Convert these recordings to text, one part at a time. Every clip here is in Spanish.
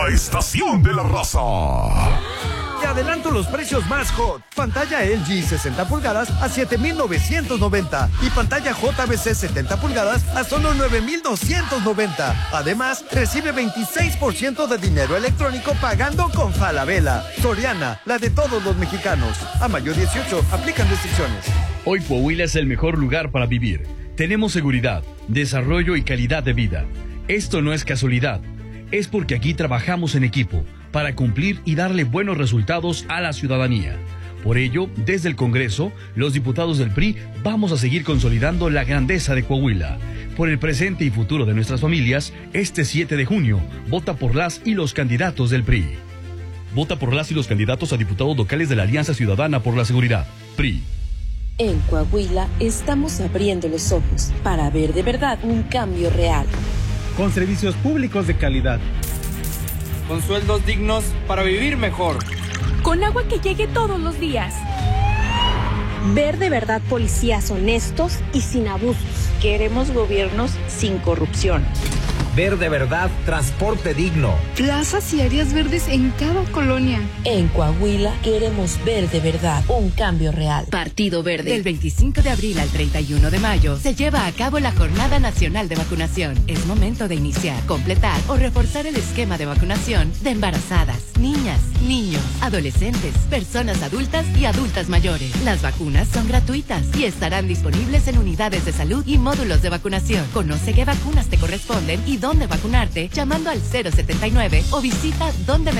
estación de la raza. Te adelanto los precios más hot. Pantalla LG 60 pulgadas a 7,990 y pantalla JBC 70 pulgadas a solo 9,290. Además, recibe 26% de dinero electrónico pagando con Falabella. Soriana, la de todos los mexicanos. A mayo 18, aplican restricciones. Hoy Coahuila es el mejor lugar para vivir. Tenemos seguridad, desarrollo y calidad de vida. Esto no es casualidad. Es porque aquí trabajamos en equipo para cumplir y darle buenos resultados a la ciudadanía. Por ello, desde el Congreso, los diputados del PRI vamos a seguir consolidando la grandeza de Coahuila. Por el presente y futuro de nuestras familias, este 7 de junio, vota por las y los candidatos del PRI. Vota por las y los candidatos a diputados locales de la Alianza Ciudadana por la Seguridad, PRI. En Coahuila estamos abriendo los ojos para ver de verdad un cambio real. Con servicios públicos de calidad. Con sueldos dignos para vivir mejor. Con agua que llegue todos los días. Ver de verdad policías honestos y sin abusos. Queremos gobiernos sin corrupción. Ver de verdad transporte digno. Plazas y áreas verdes en cada colonia. En Coahuila queremos ver de verdad un cambio real. Partido Verde. Del 25 de abril al 31 de mayo se lleva a cabo la Jornada Nacional de Vacunación. Es momento de iniciar, completar o reforzar el esquema de vacunación de embarazadas, niñas, niños, adolescentes, personas adultas y adultas mayores. Las vacunas son gratuitas y estarán disponibles en unidades de salud y módulos de vacunación. Conoce qué vacunas te corresponden y dónde vacunarte llamando al 079 o visita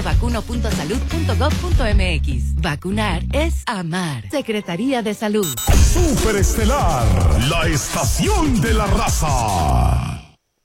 dondemevacuno.salud.gov.mx. Vacunar es amar. Secretaría de Salud. Superestelar, la estación de la raza.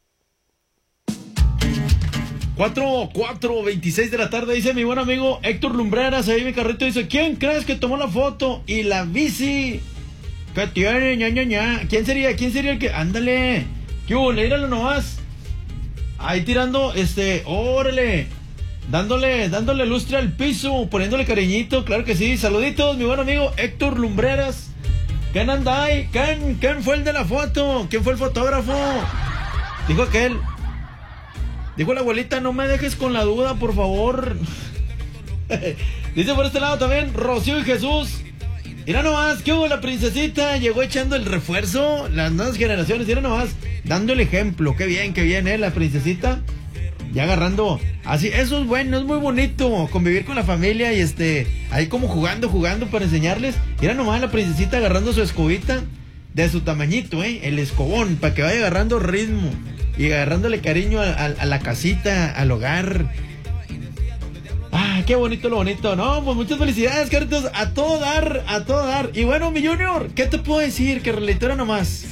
4:26 de la tarde, dice mi buen amigo Héctor Lumbreras, ahí mi carrito, dice, ¿quién crees que tomó la foto? Y la bici, ¿qué tiene? Ña. ¿Quién sería el que? Ándale, ¿qué hubo? Léiralo nomás. Ahí tirando, órale, dándole lustre al piso, poniéndole cariñito, claro que sí. Saluditos, mi buen amigo Héctor Lumbreras. ¿Quién anda ahí? ¿Quién fue el de la foto? ¿Quién fue el fotógrafo? Dijo aquel. Dijo la abuelita, no me dejes con la duda, por favor. Dice por este lado también, Rocío y Jesús. Mira nomás, ¿qué hubo? La princesita llegó echando el refuerzo. Las nuevas generaciones, mira nomás, dando el ejemplo. Qué bien, la princesita. Ya agarrando, así, eso es bueno, es muy bonito. Convivir con la familia y ahí como jugando para enseñarles. Mira nomás la princesita agarrando su escobita de su tamañito, el escobón, para que vaya agarrando ritmo. Y agarrándole cariño a la casita, al hogar. Ah, qué bonito lo bonito. No, pues muchas felicidades, Carlitos. A todo dar. Y bueno, mi Junior, ¿qué te puedo decir? Que releitora nomás.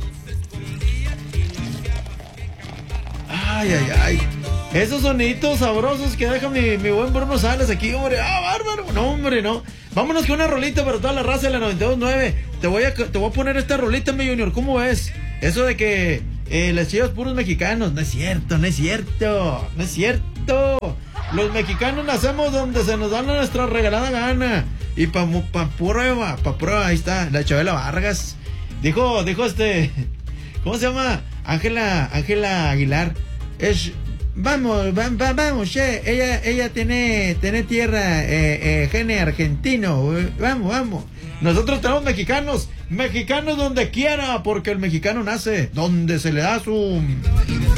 Ay. Esos sonitos sabrosos que deja mi buen Bruno Salas aquí, hombre. Ah, bárbaro. No, hombre, no. Vámonos con una rolita para toda la raza de la 92.9. Te voy a poner esta rolita, mi Junior. ¿Cómo ves? Eso de que las Chivas puros mexicanos. No es cierto. Los mexicanos nacemos donde se nos da nuestra regalada gana. Y pa' prueba, ahí está, la Chabela Vargas. Dijo ¿cómo se llama? Ángela Aguilar. Vamos, ella tiene tierra, gene argentino. Vamos. Nosotros tenemos mexicanos donde quiera, porque el mexicano nace donde se le da su...